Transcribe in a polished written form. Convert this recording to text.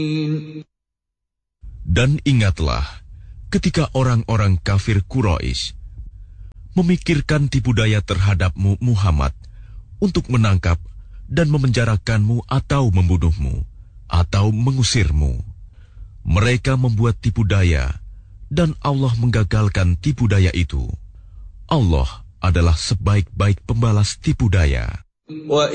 Dan ingatlah ketika orang-orang kafir Quraisy memikirkan tipu daya terhadapmu Muhammad untuk menangkap dan memenjarakanmu atau membunuhmu atau mengusirmu. Mereka membuat tipu daya dan Allah menggagalkan tipu daya itu. Allah adalah sebaik-baik pembalas tipu daya.